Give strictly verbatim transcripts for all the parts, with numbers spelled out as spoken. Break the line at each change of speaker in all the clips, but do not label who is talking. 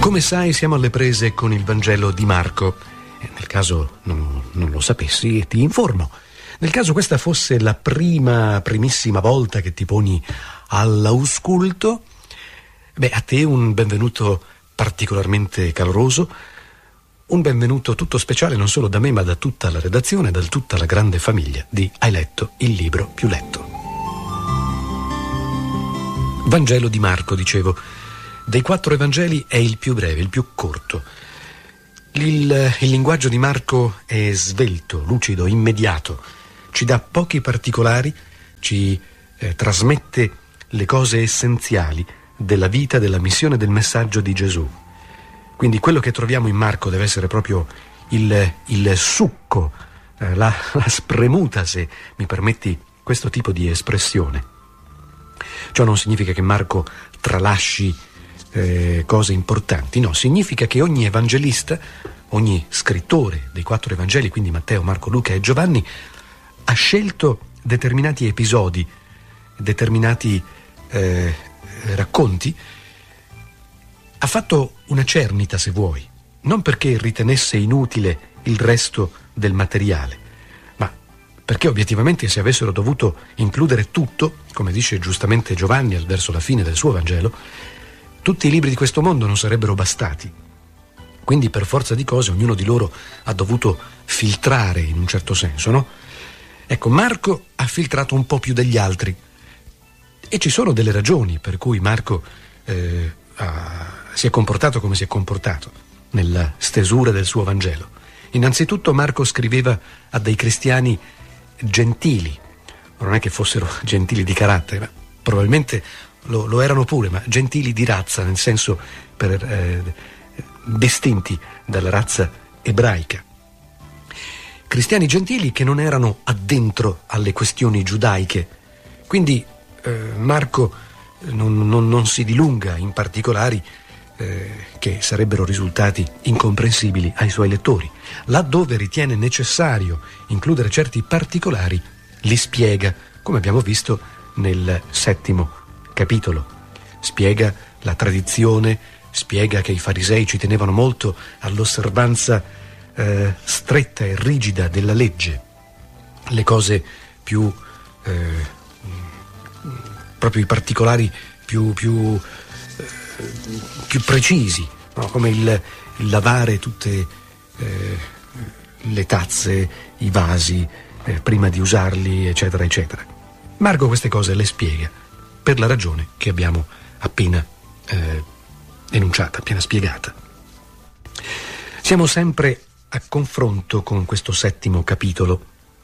Come sai, siamo alle prese con il Vangelo di Marco. Nel caso non, non lo sapessi, ti informo. Nel caso questa fosse la prima, primissima volta che ti poni all'ausculto, beh, a te un benvenuto particolarmente caloroso, un benvenuto tutto speciale non solo da me ma da tutta la redazione, da tutta la grande famiglia di Hai letto il libro più letto. Vangelo di Marco, dicevo. Dei quattro Evangeli è il più breve, il più corto. Il, il linguaggio di Marco è svelto, lucido, immediato. Ci dà pochi particolari, ci eh, trasmette le cose essenziali della vita, della missione, del messaggio di Gesù. Quindi quello che troviamo in Marco deve essere proprio il, il succo, eh, la, la spremuta, se mi permetti questo tipo di espressione. Ciò non significa che Marco tralasci eh, cose importanti, no, significa che ogni evangelista, ogni scrittore dei quattro Evangeli, quindi Matteo, Marco, Luca e Giovanni, ha scelto determinati episodi, determinati eh, racconti, ha fatto una cernita, se vuoi, non perché ritenesse inutile il resto del materiale, ma perché obiettivamente se avessero dovuto includere tutto, come dice giustamente Giovanni verso la fine del suo Vangelo, tutti i libri di questo mondo non sarebbero bastati. Quindi per forza di cose ognuno di loro ha dovuto filtrare in un certo senso, no? Ecco, Marco ha filtrato un po' più degli altri e ci sono delle ragioni per cui Marco eh, ha, si è comportato come si è comportato nella stesura del suo Vangelo. Innanzitutto Marco scriveva a dei cristiani gentili, non è che fossero gentili di carattere, ma probabilmente lo, lo erano pure, ma gentili di razza, nel senso per, eh, distinti dalla razza ebraica. Cristiani gentili che non erano addentro alle questioni giudaiche. Quindi eh, Marco non, non, non si dilunga in particolari eh, che sarebbero risultati incomprensibili ai suoi lettori. Laddove ritiene necessario includere certi particolari, li spiega, come abbiamo visto nel settimo capitolo. Spiega la tradizione, spiega che i farisei ci tenevano molto all'osservanza Eh, stretta e rigida della legge, le cose più eh, proprio i particolari più più, eh, più precisi, no? Come il, il lavare tutte eh, le tazze, i vasi eh, prima di usarli, eccetera eccetera. Marco queste cose le spiega per la ragione che abbiamo appena eh, enunciata, appena spiegata. Siamo sempre a confronto con questo settimo capitolo.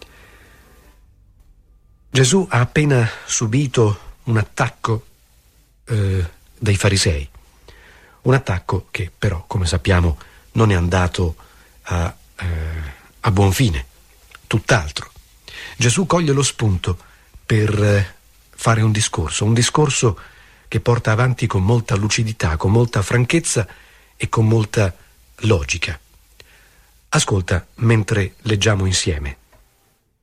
Gesù ha appena subito un attacco eh, dai farisei, un attacco che però, come sappiamo, non è andato a, eh, a buon fine, tutt'altro. Gesù coglie lo spunto per eh, fare un discorso, un discorso che porta avanti con molta lucidità, con molta franchezza e con molta logica. Ascolta mentre leggiamo insieme